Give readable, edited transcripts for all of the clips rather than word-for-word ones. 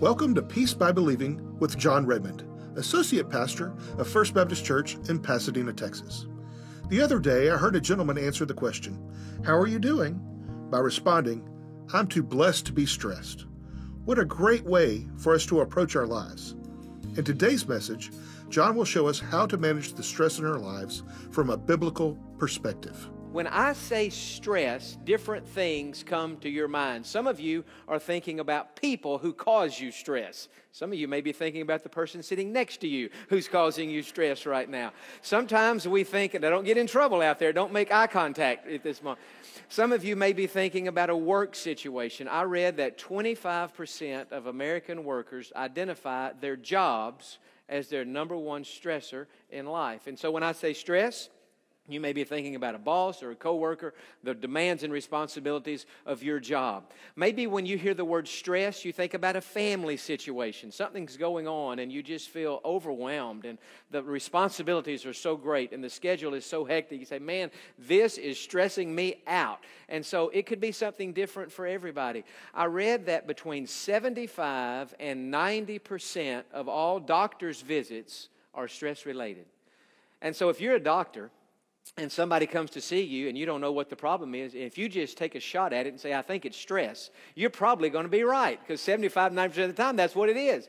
Welcome to Peace by Believing with John Redmond, Associate Pastor of First Baptist Church in Pasadena, Texas. The other day, I heard a gentleman answer the question, "How are you doing?" by responding, "I'm too blessed to be stressed." What a great way for us to approach our lives. In today's message, John will show us how to manage the stress in our lives from a biblical perspective. When I say stress, different things come to your mind. Some of you are thinking about people who cause you stress. Some of you may be thinking about the person sitting next to you who's causing you stress right now. Sometimes we think, and don't get in trouble out there, don't make eye contact at this moment. Some of you may be thinking about a work situation. I read that 25% of American workers identify their jobs as their number one stressor in life. And so when I say stress, you may be thinking about a boss or a coworker, the demands and responsibilities of your job. Maybe when you hear the word stress, you think about a family situation. Something's going on and you just feel overwhelmed and the responsibilities are so great and the schedule is so hectic. You say, man, this is stressing me out. And so it could be something different for everybody. I read that between 75 and 90% of all doctors' visits are stress-related. And so if you're a doctor, and somebody comes to see you and you don't know what the problem is, if you just take a shot at it and say, I think it's stress, you're probably going to be right because 75, 90% of the time, that's what it is.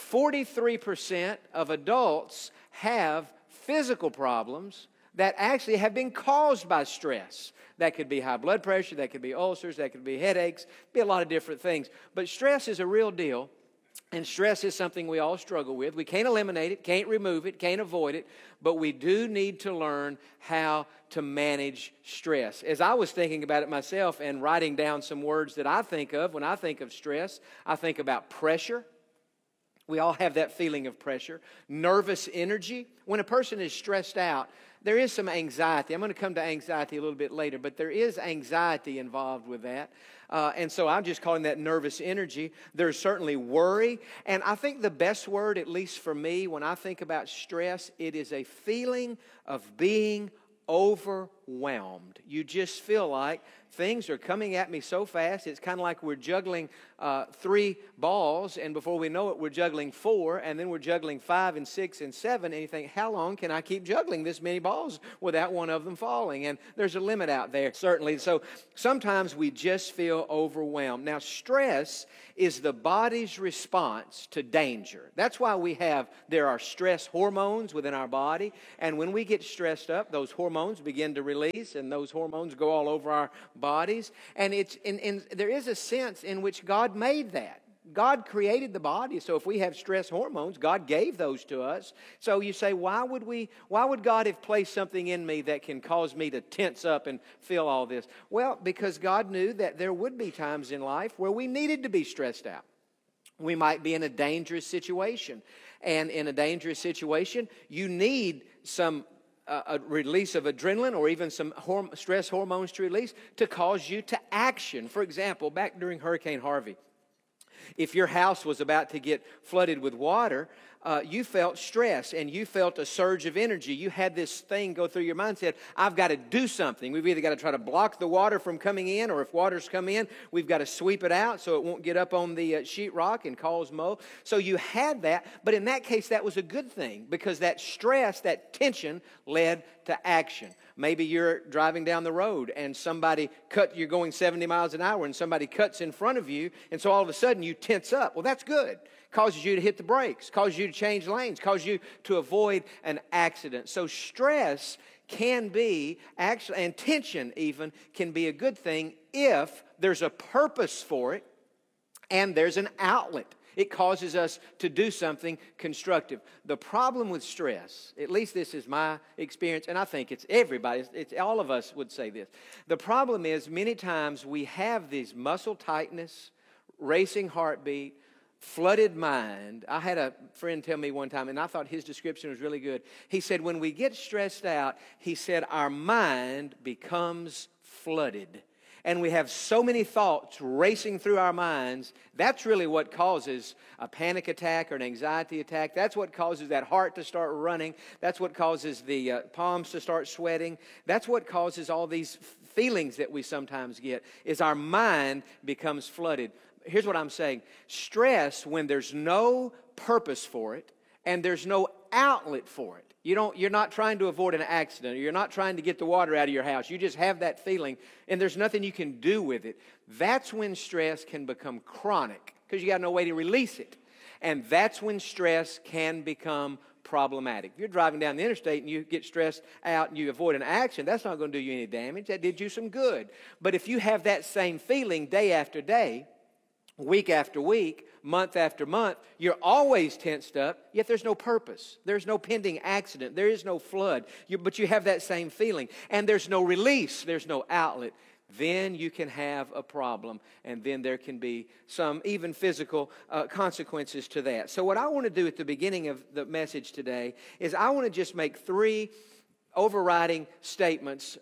43% of adults have physical problems that actually have been caused by stress. That could be high blood pressure, that could be ulcers, that could be headaches, be a lot of different things. But stress is a real deal. And stress is something we all struggle with. We can't eliminate it, can't remove it, can't avoid it, but we do need to learn how to manage stress. As I was thinking about it myself and writing down some words that I think of when I think of stress, I think about pressure. We all have that feeling of pressure. Nervous energy. When a person is stressed out, there is some anxiety. I'm going to come to anxiety a little bit later, but there is anxiety involved with that. And so I'm just calling that nervous energy. There's certainly worry. And I think the best word, at least for me, when I think about stress, it is a feeling of being overwhelmed. You just feel like things are coming at me so fast. It's kind of like we're juggling 3 balls, and before we know it, we're juggling 4, and then we're juggling 5 and 6 and 7, and you think, how long can I keep juggling this many balls without one of them falling? And there's a limit out there, certainly. So sometimes we just feel overwhelmed. Now, stress is the body's response to danger. That's why there are stress hormones within our body, and when we get stressed up, those hormones begin to release, and those hormones go all over our bodies. And there is a sense in which God made that. God created the body, so if we have stress hormones, God gave those to us. So you say, why would God have placed something in me that can cause me to tense up and feel all this? Well, because God knew that there would be times in life where we needed to be stressed out. We might be in a dangerous situation, and in a dangerous situation, you need some a release of adrenaline or even some stress hormones to release to cause you to action. For example, back during Hurricane Harvey, if your house was about to get flooded with water, you felt stress and you felt a surge of energy. You had this thing go through your mind, said, I've got to do something. We've either got to try to block the water from coming in, or if water's come in, we've got to sweep it out so it won't get up on the sheetrock and cause mold. So you had that, but in that case, that was a good thing because that stress, that tension led to action. Maybe you're driving down the road and you're going 70 miles an hour and somebody cuts in front of you, and so all of a sudden you tense up. Well, that's good. Causes you to hit the brakes, causes you to change lanes, causes you to avoid an accident. So stress can be, actually, and tension even, can be a good thing if there's a purpose for it and there's an outlet. It causes us to do something constructive. The problem with stress, at least this is my experience, and I think it's everybody, it's all of us would say this. The problem is many times we have these muscle tightness, racing heartbeat, flooded mind. I had a friend tell me one time, and I thought his description was really good. He said, when we get stressed out, he said, our mind becomes flooded. And we have so many thoughts racing through our minds. That's really what causes a panic attack or an anxiety attack. That's what causes that heart to start running. That's what causes the palms to start sweating. That's what causes all these feelings that we sometimes get, is our mind becomes flooded. here's what I'm saying. Stress, when there's no purpose for it and there's no outlet for it. You're not trying to avoid an accident, or you're not trying to get the water out of your house. You just have that feeling, and there's nothing you can do with it. That's when stress can become chronic, because you got no way to release it. And that's when stress can become problematic. If you're driving down the interstate and you get stressed out and you avoid an accident, that's not going to do you any damage. That did you some good. But if you have that same feeling day after day, week after week, month after month, you're always tensed up, yet there's no purpose. There's no pending accident. There is no flood. But you have that same feeling. And there's no release. There's no outlet. Then you can have a problem. And then there can be some even physical consequences to that. So what I want to do at the beginning of the message today is I want to just make three overarching statements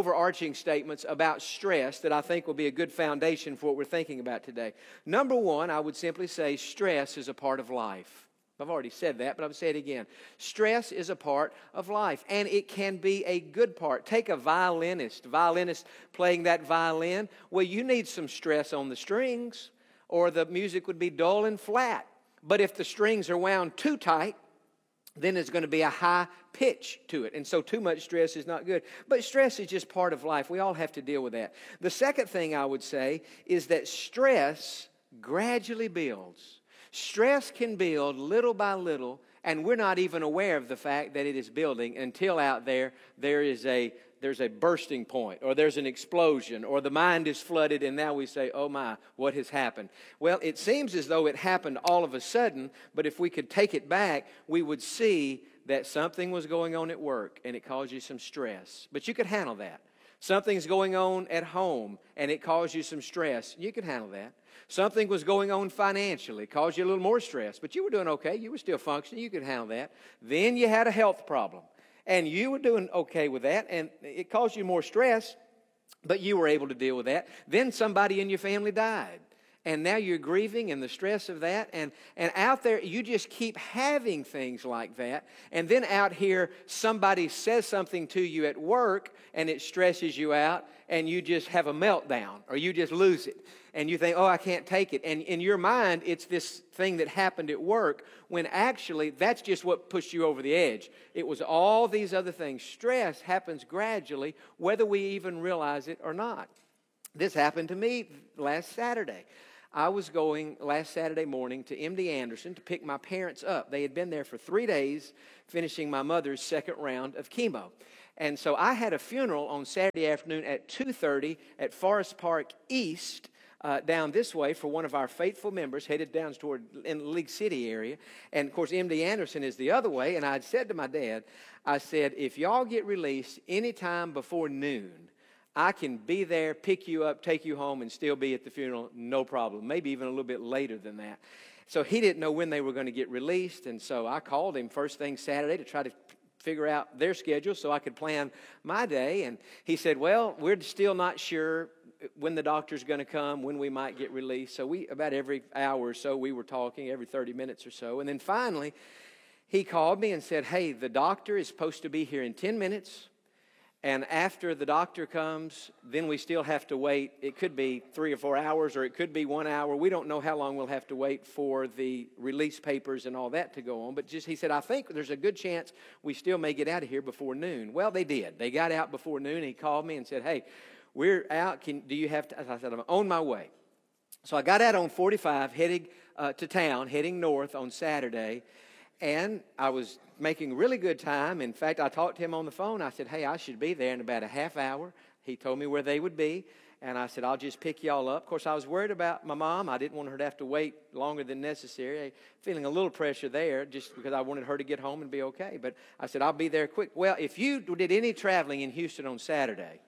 about stress that I think will be a good foundation for what we're thinking about today. Number one, I would simply say stress is a part of life. I've already said that, but I'll say it again. Stress is a part of life, and it can be a good part. Take a violinist playing that violin. Well, you need some stress on the strings, or the music would be dull and flat. But if the strings are wound too tight, then there's going to be a high pitch to it. And so too much stress is not good. But stress is just part of life. We all have to deal with that. The second thing I would say is that stress gradually builds. Stress can build little by little, and we're not even aware of the fact that it is building until out there's a bursting point, or there's an explosion, or the mind is flooded, and now we say, oh my, what has happened? Well, it seems as though it happened all of a sudden, but if we could take it back, we would see that something was going on at work, and it caused you some stress. But you could handle that. Something's going on at home, and it caused you some stress. You could handle that. Something was going on financially, caused you a little more stress, but you were doing okay. You were still functioning. You could handle that. Then you had a health problem. And you were doing okay with that, and it caused you more stress, but you were able to deal with that. Then somebody in your family died, and now you're grieving and the stress of that. And out there, you just keep having things like that. And then out here, somebody says something to you at work, and it stresses you out, and you just have a meltdown, or you just lose it. And you think, oh, I can't take it. And in your mind, it's this thing that happened at work, when actually that's just what pushed you over the edge. It was all these other things. Stress happens gradually, whether we even realize it or not. This happened to me last Saturday. I was going last Saturday morning to MD Anderson to pick my parents up. They had been there for 3 days, finishing my mother's second round of chemo. And so I had a funeral on Saturday afternoon at 2:30 at Forest Park East, down this way, for one of our faithful members headed down toward in the League City area. And, of course, MD Anderson is the other way. And I said to my dad, I said, if y'all get released anytime before noon, I can be there, pick you up, take you home, and still be at the funeral, no problem. Maybe even a little bit later than that. So he didn't know when they were going to get released. And so I called him first thing Saturday to try to figure out their schedule so I could plan my day. And he said, well, we're still not sure when the doctor's going to come, when we might get released. So about every hour or so, we were talking, every 30 minutes or so. And then finally, he called me and said, hey, the doctor is supposed to be here in 10 minutes. And after the doctor comes, then we still have to wait. It could be 3 or 4 hours, or it could be 1 hour. We don't know how long we'll have to wait for the release papers and all that to go on. But he said, I think there's a good chance we still may get out of here before noon. Well, they did. They got out before noon. He called me and said, hey, we're out. Do you have to? I said, I'm on my way. So I got out on 45, heading to town, heading north on Saturday. And I was making really good time. In fact, I talked to him on the phone. I said, hey, I should be there in about a half hour. He told me where they would be. And I said, I'll just pick y'all up. Of course, I was worried about my mom. I didn't want her to have to wait longer than necessary. Feeling a little pressure there just because I wanted her to get home and be okay. But I said, I'll be there quick. Well, if you did any traveling in Houston on Saturday,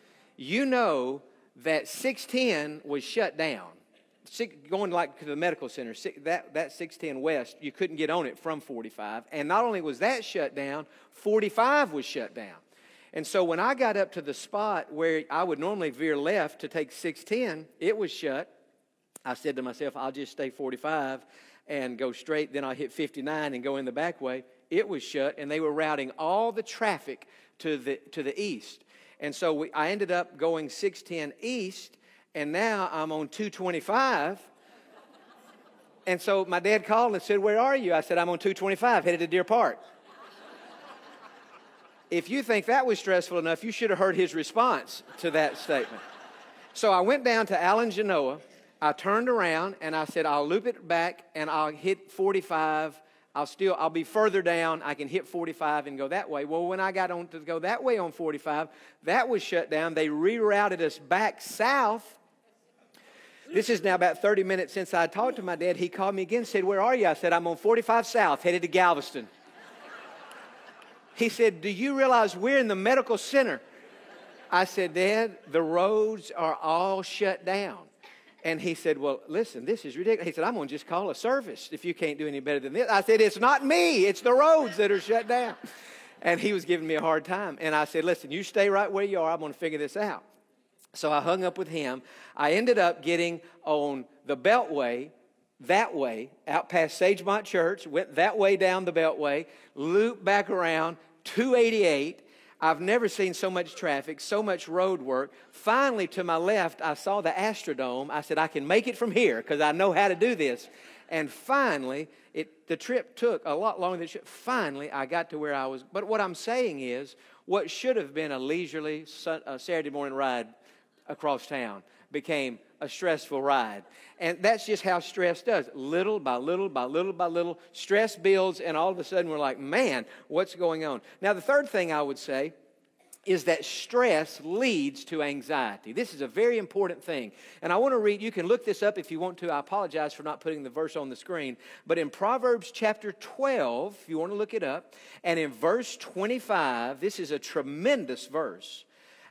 you know that 610 was shut down. Going like to the medical center, that 610 West, you couldn't get on it from 45. And not only was that shut down, 45 was shut down. And so when I got up to the spot where I would normally veer left to take 610, it was shut. I said to myself, I'll just stay 45 and go straight. Then I'll hit 59 and go in the back way. It was shut, and they were routing all the traffic to the east. And so I ended up going 610 east. And now I'm on 225, And so my dad called and said, "Where are you?" I said, "I'm on 225, headed to Deer Park." If you think that was stressful enough, you should have heard his response to that statement. So I went down to Allen Genoa. I turned around and I said, "I'll loop it back and I'll hit 45. I'll be further down. I can hit 45 and go that way." Well, when I got on to go that way on 45, that was shut down. They rerouted us back south. This is now about 30 minutes since I talked to my dad. He called me again and said, "Where are you?" I said, "I'm on 45 South, headed to Galveston." He said, "Do you realize we're in the medical center?" I said, "Dad, the roads are all shut down." And he said, "Well, listen, this is ridiculous." He said, "I'm going to just call a service if you can't do any better than this." I said, "It's not me. It's the roads that are shut down." And he was giving me a hard time. And I said, "Listen, you stay right where you are. I'm going to figure this out." So I hung up with him. I ended up getting on the Beltway, that way, out past Sagemont Church, went that way down the Beltway, looped back around, 288. I've never seen so much traffic, so much road work. Finally, to my left, I saw the Astrodome. I said, "I can make it from here because I know how to do this." And finally, the trip took a lot longer than it should. Finally, I got to where I was. But what I'm saying is, what should have been a leisurely Saturday morning ride across town became a stressful ride. And that's just how stress does. Little by little by little by little, stress builds, and all of a sudden we're like, man, what's going on? Now, the third thing I would say is that stress leads to anxiety. This is a very important thing. And I want to read, you can look this up if you want to. I apologize for not putting the verse on the screen. But in Proverbs chapter 12, if you want to look it up, and in verse 25, this is a tremendous verse.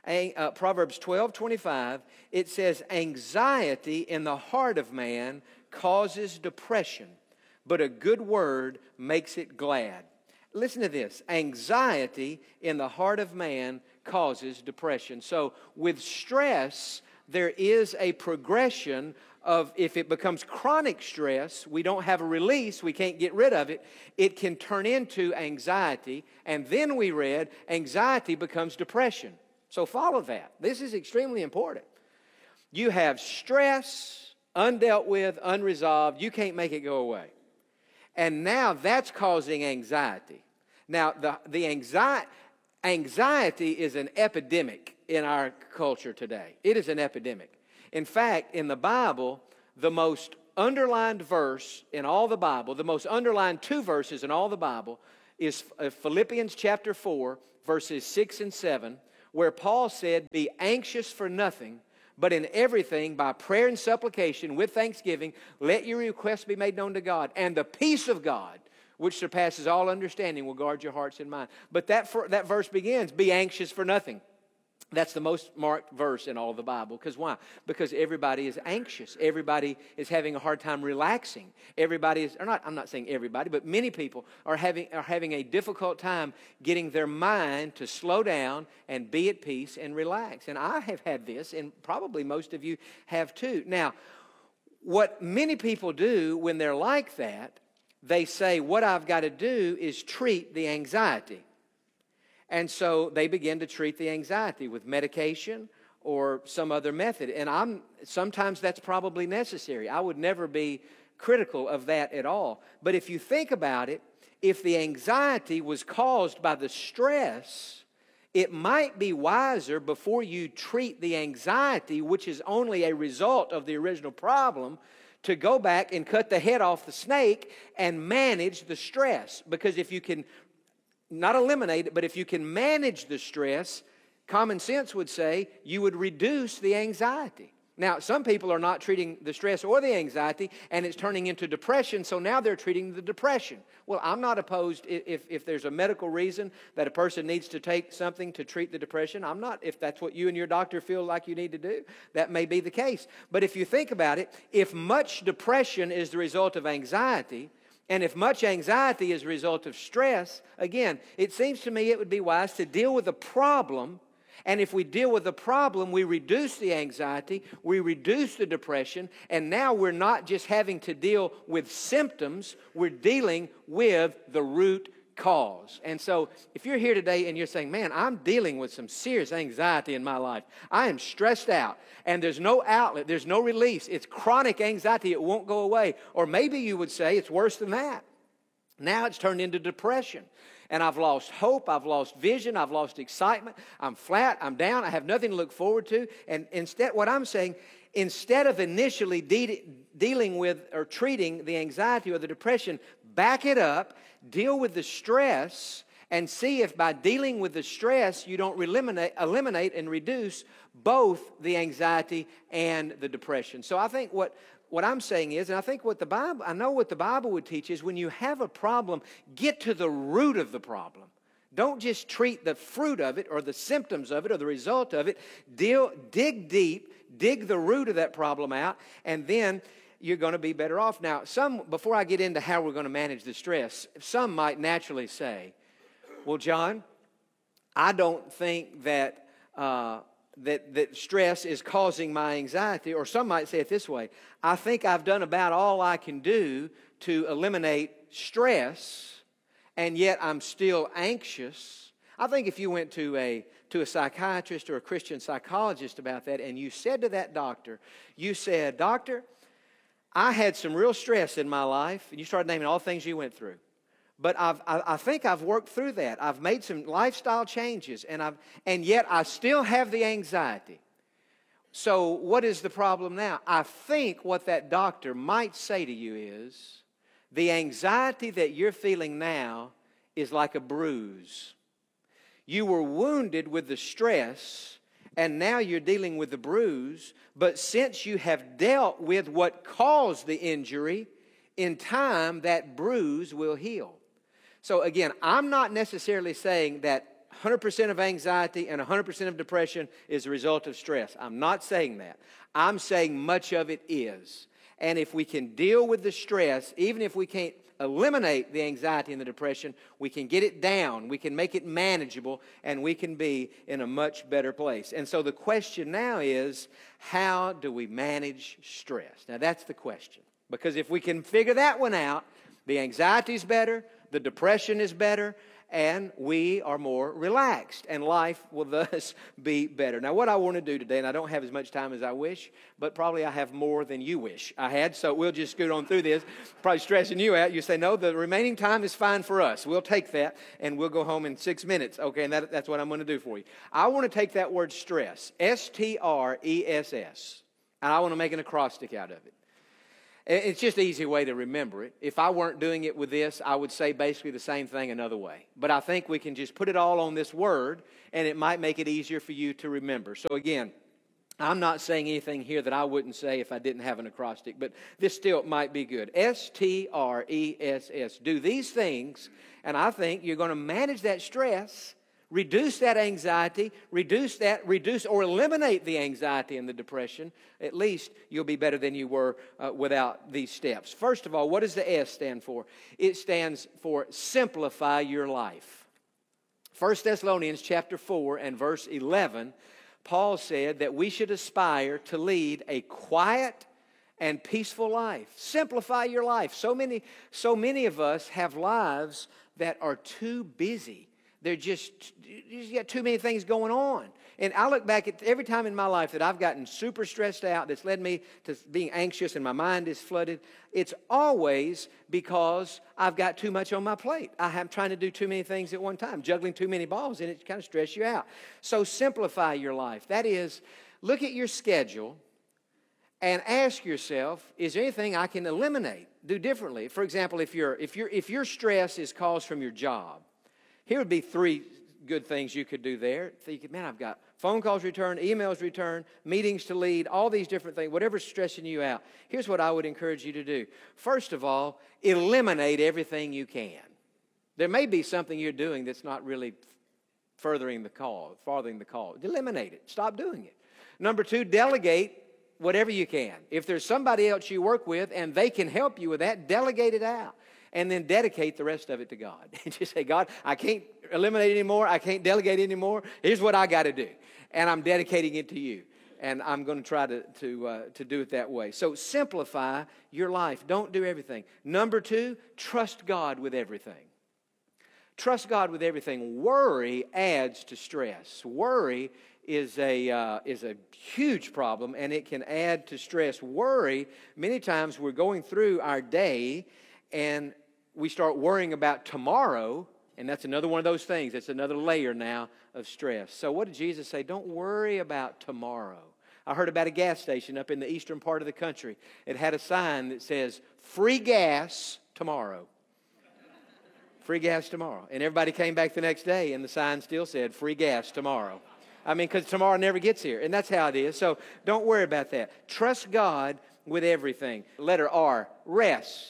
Proverbs 12:25, it says, "Anxiety in the heart of man causes depression, but a good word makes it glad." Listen to this. Anxiety in the heart of man causes depression. So with stress, there is a progression of, if it becomes chronic stress, we don't have a release, we can't get rid of it, it can turn into anxiety. And then we read, anxiety becomes depression. So follow that. This is extremely important. You have stress, undealt with, unresolved. You can't make it go away. And now that's causing anxiety. Now, the anxiety is an epidemic in our culture today. It is an epidemic. In fact, in the Bible, the most underlined verse in all the Bible, the most underlined 2 verses in all the Bible is Philippians chapter 4, verses 6 and 7, where Paul said, "Be anxious for nothing, but in everything, by prayer and supplication, with thanksgiving, let your requests be made known to God. And the peace of God, which surpasses all understanding, will guard your hearts and minds." But that verse begins, "Be anxious for nothing." That's the most marked verse in all of the Bible. Because why? Because everybody is anxious. Everybody is having a hard time relaxing. I'm not saying everybody, but many people are having a difficult time getting their mind to slow down and be at peace and relax. And I have had this, and probably most of you have too. Now, what many people do when they're like that, they say, what I've got to do is treat the anxiety. And so they begin to treat the anxiety with medication or some other method. And sometimes that's probably necessary. I would never be critical of that at all. But if you think about it, if the anxiety was caused by the stress, it might be wiser, before you treat the anxiety, which is only a result of the original problem, to go back and cut the head off the snake and manage the stress. Because if you can not eliminate it, but if you can manage the stress, common sense would say you would reduce the anxiety. Now, some people are not treating the stress or the anxiety, and it's turning into depression, so now they're treating the depression. Well, I'm not opposed if there's a medical reason that a person needs to take something to treat the depression. I'm not, if that's what you and your doctor feel like you need to do, that may be the case. But if you think about it, if much depression is the result of anxiety, and if much anxiety is a result of stress, again, it seems to me it would be wise to deal with the problem. And if we deal with the problem, we reduce the anxiety, we reduce the depression, and now we're not just having to deal with symptoms, we're dealing with the root cause. And so if you're here today and you're saying, man, I'm dealing with some serious anxiety in my life. I am stressed out and there's no outlet, there's no release. It's chronic anxiety. It won't go away. Or maybe you would say it's worse than that. Now it's turned into depression. And I've lost hope, I've lost vision, I've lost excitement. I'm flat, I'm down, I have nothing to look forward to. And instead, what I'm saying, instead of initially dealing with or treating the anxiety or the depression, back it up, deal with the stress, and see if by dealing with the stress, you don't eliminate and reduce both the anxiety and the depression. So I think what I'm saying is, and I think I know what the Bible would teach is when you have a problem, get to the root of the problem. Don't just treat the fruit of it or the symptoms of it or the result of it. Dig deep, dig the root of that problem out, and then you're going to be better off. Now, before I get into how we're going to manage the stress, some might naturally say, well, John, I don't think that stress is causing my anxiety. Or some might say it this way, I think I've done about all I can do to eliminate stress, and yet I'm still anxious. I think if you went to a psychiatrist or a Christian psychologist about that, and you said to that doctor, you said, Doctor, I had some real stress in my life, and you started naming all the things you went through. But I think I've worked through that. I've made some lifestyle changes, and yet I still have the anxiety. So what is the problem now? I think what that doctor might say to you is, the anxiety that you're feeling now is like a bruise. You were wounded with the stress, and now you're dealing with the bruise. But since you have dealt with what caused the injury, in time that bruise will heal. So again, I'm not necessarily saying that 100% of anxiety and 100% of depression is a result of stress. I'm not saying that. I'm saying much of it is. And if we can deal with the stress, even if we can't eliminate the anxiety and the depression, we can get it down, we can make it manageable, and we can be in a much better place. And so the question now is, how do we manage stress? Now that's the question. Because if we can figure that one out, the anxiety is better, the depression is better, and we are more relaxed, and life will thus be better. Now, what I want to do today, and I don't have as much time as I wish, but probably I have more than you wish I had, so we'll just scoot on through this, probably stressing you out. You say, no, the remaining time is fine for us. We'll take that, and we'll go home in 6 minutes, okay, and that's what I'm going to do for you. I want to take that word stress, S-T-R-E-S-S, and I want to make an acrostic out of it. It's just an easy way to remember it. If I weren't doing it with this, I would say basically the same thing another way. But I think we can just put it all on this word, and it might make it easier for you to remember. So again, I'm not saying anything here that I wouldn't say if I didn't have an acrostic, but this still might be good. S-T-R-E-S-S. Do these things, and I think you're going to manage that stress, reduce that anxiety, reduce or eliminate the anxiety and the depression. At least you'll be better than you were without these steps. First of all, what does the S stand for? It stands for simplify your life. 1 Thessalonians chapter 4 and verse 11, Paul said that we should aspire to lead a quiet and peaceful life. Simplify your life. So many of us have lives that are too busy. You got too many things going on. And I look back at every time in my life that I've gotten super stressed out, that's led me to being anxious and my mind is flooded. It's always because I've got too much on my plate. I'm trying to do too many things at one time, juggling too many balls, and it kind of stresses you out. So simplify your life. That is, look at your schedule and ask yourself, is there anything I can eliminate, do differently? For example, if your stress is caused from your job, here would be 3 good things you could do there. Think, man, I've got phone calls returned, emails returned, meetings to lead, all these different things, whatever's stressing you out. Here's what I would encourage you to do. First of all, eliminate everything you can. There may be something you're doing that's not really farthering the cause. Eliminate it. Stop doing it. Number 2, delegate whatever you can. If there's somebody else you work with and they can help you with that, delegate it out. And then dedicate the rest of it to God. And just say, God, I can't eliminate anymore. I can't delegate anymore. Here's what I got to do. And I'm dedicating it to you. And I'm going to try to do it that way. So simplify your life. Don't do everything. Number 2, trust God with everything. Trust God with everything. Worry adds to stress. Worry is a huge problem, and it can add to stress. Worry, many times we're going through our day, and we start worrying about tomorrow, and that's another one of those things. It's another layer now of stress. So what did Jesus say? Don't worry about tomorrow. I heard about a gas station up in the eastern part of the country. It had a sign that says, free gas tomorrow. Free gas tomorrow. And everybody came back the next day, and the sign still said, free gas tomorrow. I mean, because tomorrow never gets here, and that's how it is. So don't worry about that. Trust God with everything. Letter R, rest.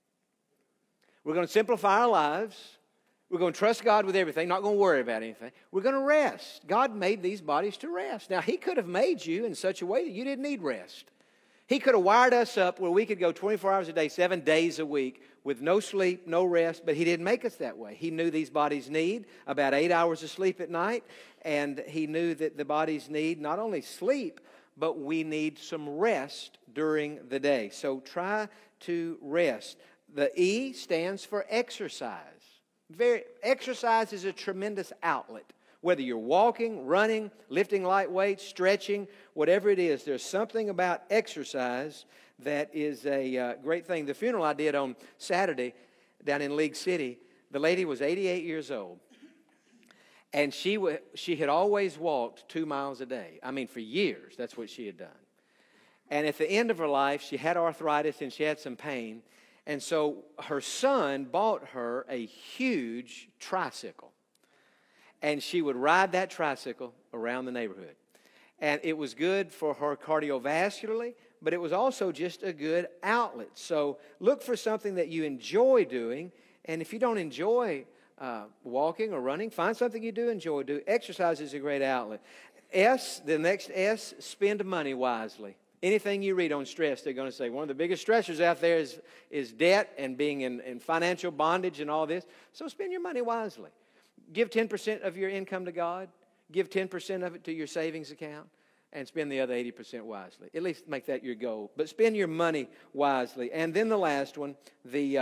We're going to simplify our lives. We're going to trust God with everything, not going to worry about anything. We're going to rest. God made these bodies to rest. Now, He could have made you in such a way that you didn't need rest. He could have wired us up where we could go 24 hours a day, 7 days a week with no sleep, no rest, but He didn't make us that way. He knew these bodies need about 8 hours of sleep at night, and He knew that the bodies need not only sleep, but we need some rest during the day. So try to rest. The E stands for exercise. Exercise is a tremendous outlet. Whether you're walking, running, lifting light weights, stretching, whatever it is, there's something about exercise that is a great thing. The funeral I did on Saturday down in League City, the lady was 88 years old. And she had always walked 2 miles a day. I mean, for years, that's what she had done. And at the end of her life, she had arthritis and she had some pain. And so her son bought her a huge tricycle. And she would ride that tricycle around the neighborhood. And it was good for her cardiovascularly, but it was also just a good outlet. So look for something that you enjoy doing. And if you don't enjoy walking or running, find something you do enjoy doing. Exercise is a great outlet. S, the next S, spend money wisely. Anything you read on stress, they're going to say one of the biggest stressors out there is debt and being in financial bondage and all this. So spend your money wisely. Give 10% of your income to God. Give 10% of it to your savings account. And spend the other 80% wisely. At least make that your goal. But spend your money wisely. And then the last one, the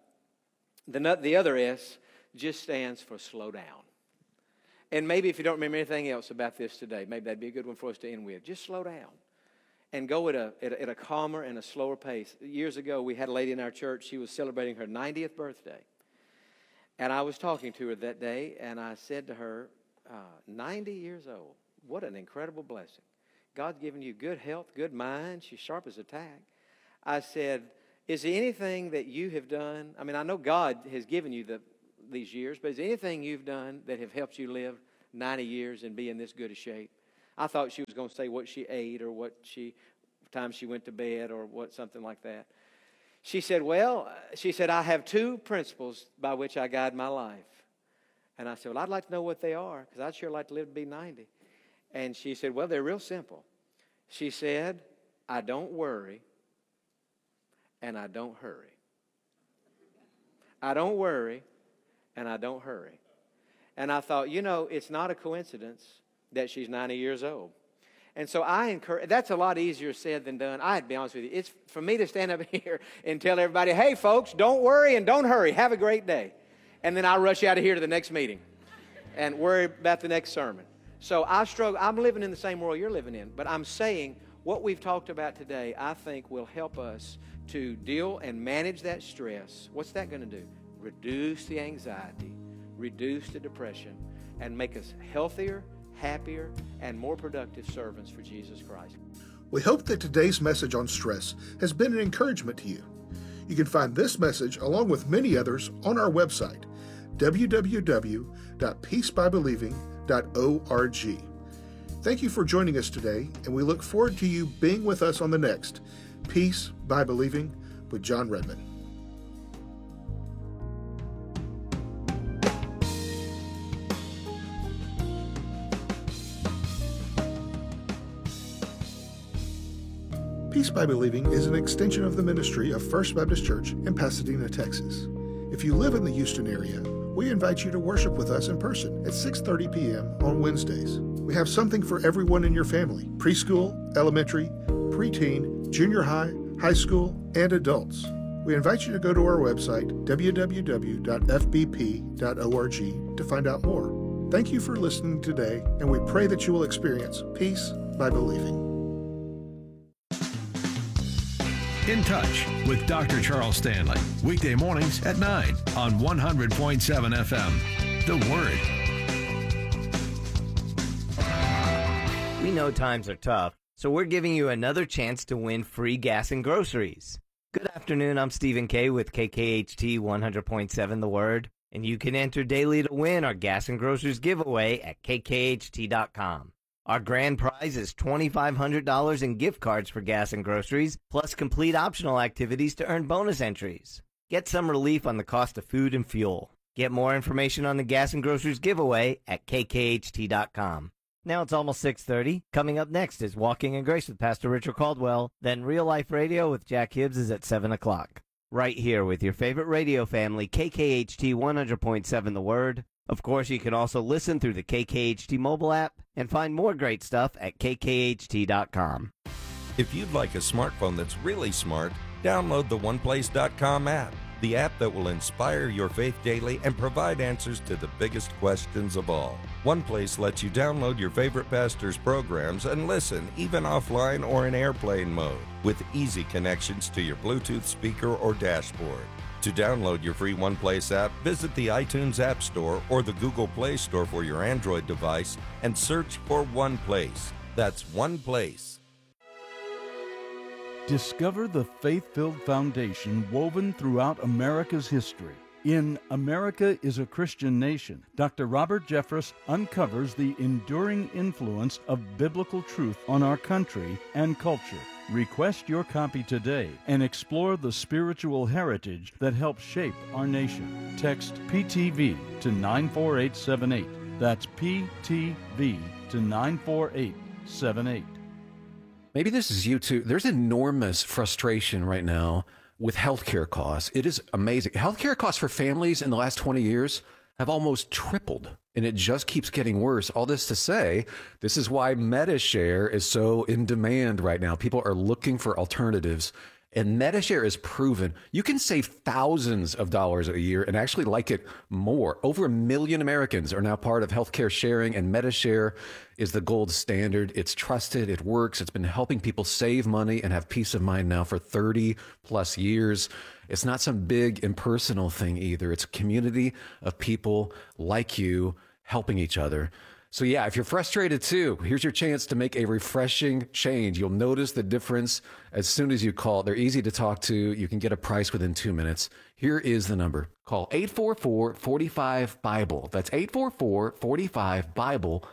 other S, just stands for slow down. And maybe if you don't remember anything else about this today, maybe that'd be a good one for us to end with. Just slow down. And go at a calmer and a slower pace. Years ago, we had a lady in our church. She was celebrating her 90th birthday. And I was talking to her that day, and I said to her, 90 years old, what an incredible blessing. God's given you good health, good mind. She's sharp as a tack. I said, is there anything that you have done? I mean, I know God has given you these years, but is there anything you've done that have helped you live 90 years and be in this good a shape? I thought she was going to say what she ate or time she went to bed or something like that. She said, I have 2 principles by which I guide my life. And I said, well, I'd like to know what they are because I'd sure like to live to be 90. And she said, well, they're real simple. She said, I don't worry and I don't hurry. I don't worry and I don't hurry. And I thought, it's not a coincidence that she's 90 years old. And so I encourage, that's a lot easier said than done. I'd be honest with you. It's for me to stand up here and tell everybody, hey, folks, don't worry and don't hurry. Have a great day. And then I rush out of here to the next meeting and worry about the next sermon. So I struggle. I'm living in the same world you're living in. But I'm saying what we've talked about today, I think will help us to deal and manage that stress. What's that going to do? Reduce the anxiety, reduce the depression, and make us healthier, happier, and more productive servants for Jesus Christ. We hope that today's message on stress has been an encouragement to you. You can find this message, along with many others, on our website, www.peacebybelieving.org. Thank you for joining us today, and we look forward to you being with us on the next Peace by Believing with John Redmond. Peace by Believing is an extension of the ministry of First Baptist Church in Pasadena, Texas. If you live in the Houston area, we invite you to worship with us in person at 6:30 p.m. on Wednesdays. We have something for everyone in your family: preschool, elementary, preteen, junior high, high school, and adults. We invite you to go to our website, www.fbp.org, to find out more. Thank you for listening today, and we pray that you will experience peace by believing. In Touch with Dr. Charles Stanley. Weekday mornings at 9 on 100.7 FM. The Word. We know times are tough, so we're giving you another chance to win free gas and groceries. Good afternoon, I'm Stephen K. with KKHT 100.7 The Word, and you can enter daily to win our gas and groceries giveaway at kkht.com. Our grand prize is $2,500 in gift cards for gas and groceries, plus complete optional activities to earn bonus entries. Get some relief on the cost of food and fuel. Get more information on the gas and groceries giveaway at kkht.com. Now it's almost 6:30. Coming up next is Walking in Grace with Pastor Richard Caldwell. Then Real Life Radio with Jack Hibbs is at 7 o'clock. Right here with your favorite radio family, KKHT 100.7 The Word. Of course, you can also listen through the KKHT mobile app and find more great stuff at kkht.com. If you'd like a smartphone that's really smart, download the OnePlace.com app, the app that will inspire your faith daily and provide answers to the biggest questions of all. OnePlace lets you download your favorite pastor's programs and listen, even offline or in airplane mode, with easy connections to your Bluetooth speaker or dashboard. To download your free OnePlace app, visit the iTunes App Store or the Google Play Store for your Android device and search for OnePlace. That's OnePlace. Discover the faith-filled foundation woven throughout America's history. In America is a Christian Nation, Dr. Robert Jeffress uncovers the enduring influence of biblical truth on our country and culture. Request your copy today and explore the spiritual heritage that helps shape our nation. Text PTV to 94878. That's PTV to 94878. Maybe this is you too. There's enormous frustration right now with healthcare costs. It is amazing. Healthcare costs for families in the last 20 years have almost tripled, and it just keeps getting worse. All this to say, this is why MediShare is so in demand right now. People are looking for alternatives, and MediShare is proven. You can save thousands of dollars a year and actually like it more. Over 1 million Americans are now part of healthcare sharing, and MediShare is the gold standard. It's trusted. It works. It's been helping people save money and have peace of mind now for 30 plus years. It's not some big impersonal thing either. It's a community of people like you helping each other. So yeah, if you're frustrated too, here's your chance to make a refreshing change. You'll notice the difference as soon as you call. They're easy to talk to. You can get a price within 2 minutes. Here is the number. Call 844-45-BIBLE. That's 844-45-BIBLE.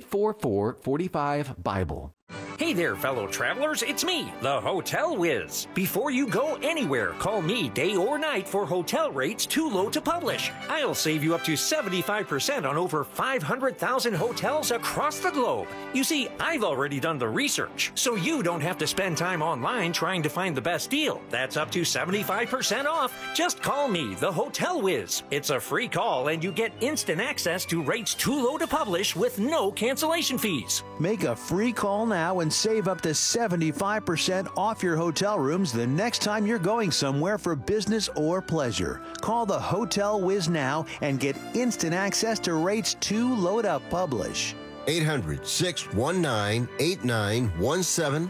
844-45-BIBLE. Hey there, fellow travelers. It's me, the Hotel Whiz. Before you go anywhere, call me day or night for hotel rates too low to publish. I'll save you up to 75% on over 500,000 hotels across the globe. You see, I've already done the research, so you don't have to spend time online trying to find the best deal. That's up to 75% off. Just call me, the Hotel Whiz. It's a free call, and you get instant access to rates too low to publish with no cancellation fees. Make a free call now and save up to 75% off your hotel rooms the next time you're going somewhere for business or pleasure. Call the Hotel Whiz now and get instant access to rates too low to publish. 800-619-8917.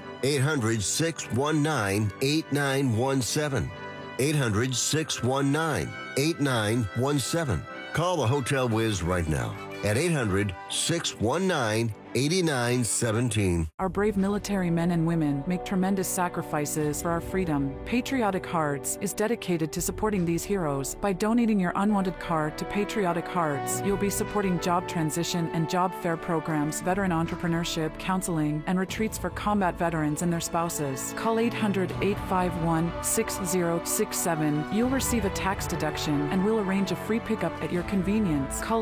800-619-8917. 800-619-8917. Call the Hotel Whiz right now at 800-619-8917. Our brave military men and women make tremendous sacrifices for our freedom. Patriotic Hearts is dedicated to supporting these heroes. By donating your unwanted card to Patriotic Hearts, you'll be supporting job transition and job fair programs, veteran entrepreneurship, counseling, and retreats for combat veterans and their spouses. Call 800-851-6067. You'll receive a tax deduction, and we'll arrange a free pickup at your convenience. Call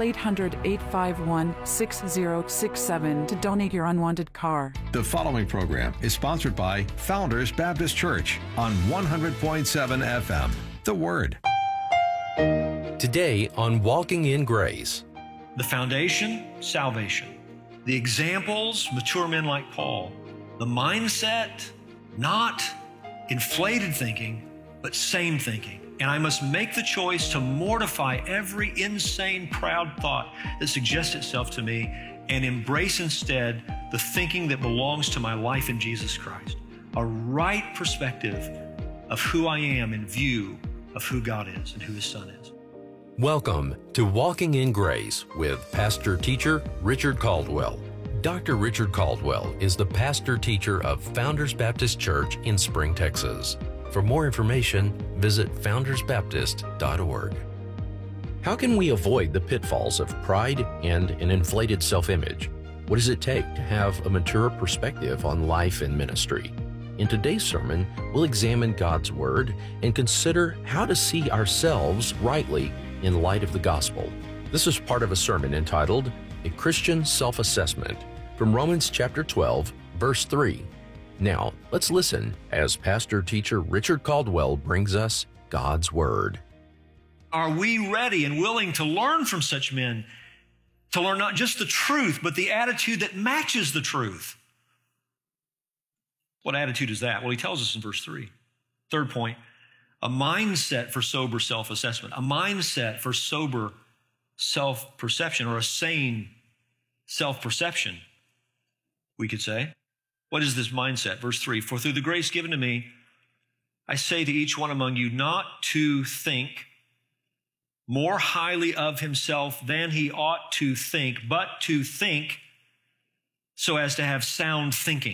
800-851-6067 to donate your unwanted car. The following program is sponsored by Founders Baptist Church on 100.7 FM. The Word. Today on Walking in Grace. The foundation, salvation. The examples, mature men like Paul. The mindset, not inflated thinking, but sane thinking. And I must make the choice to mortify every insane, proud thought that suggests itself to me and embrace instead the thinking that belongs to my life in Jesus Christ. A right perspective of who I am in view of who God is and who His Son is. Welcome to Walking in Grace with Pastor Teacher Richard Caldwell. Dr. Richard Caldwell is the pastor teacher of Founders Baptist Church in Spring, Texas. For more information, visit foundersbaptist.org. How can we avoid the pitfalls of pride and an inflated self-image? What does it take to have a mature perspective on life and ministry? In today's sermon, we'll examine God's Word and consider how to see ourselves rightly in light of the gospel. This is part of a sermon entitled A Christian Self-Assessment from Romans chapter 12, verse 3. Now, let's listen as Pastor Teacher Richard Caldwell brings us God's Word. Are we ready and willing to learn from such men? To learn not just the truth, but the attitude that matches the truth. What attitude is that? Well, he tells us in verse 3. Third point, a mindset for sober self-assessment. A mindset for sober self-perception, or a sane self-perception, we could say. What is this mindset? Verse 3, for through the grace given to me, I say to each one among you not to think more highly of himself than he ought to think, but to think so as to have sound thinking.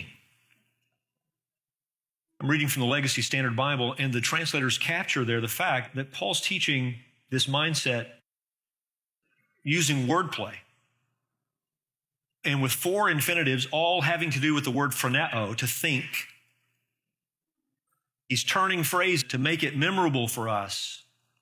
I'm reading from the Legacy Standard Bible, and the translators capture there the fact that Paul's teaching this mindset using wordplay, and with four infinitives, all having to do with the word phroneo, to think. He's turning phrase to make it memorable for us.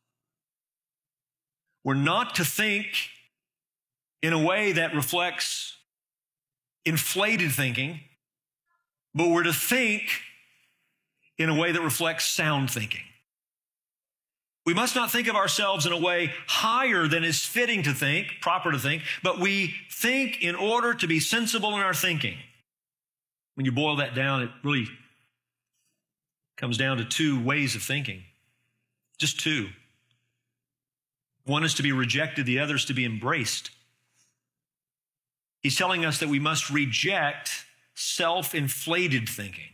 We're not to think in a way that reflects inflated thinking, but we're to think in a way that reflects sound thinking. We must not think of ourselves in a way higher than is fitting to think, proper to think, but we think in order to be sensible in our thinking. When you boil that down, it really comes down to two ways of thinking. Just two. One is to be rejected, the other is to be embraced. He's telling us that we must reject self-inflated thinking.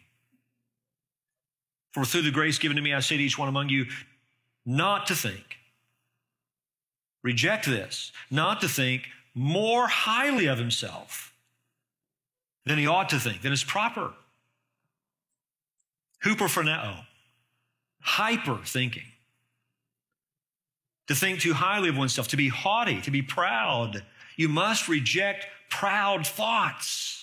For through the grace given to me, I say to each one among you, not to think. Reject this. Not to think more highly of himself than he ought to think, than is proper. Huperphroneo. Hyper thinking. To think too highly of oneself, to be haughty, to be proud. You must reject proud thoughts.